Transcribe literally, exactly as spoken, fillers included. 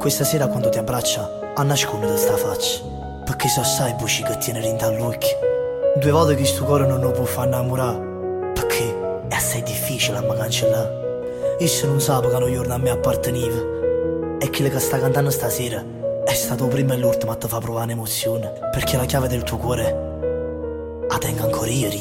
questa sera quando ti abbraccia, a nascondere sta faccia, perché so sai buci che tiene rinda all'occhio. Due volte che sto cuore non lo può far innamorare, perché è assai difficile a me cancellare. E se non sape che un giorno a me apparteneva, e quello che sta cantando stasera è stato il primo e l'ultimo a te fa provare un'emozione, perché la chiave del tuo cuore la tengo ancora io.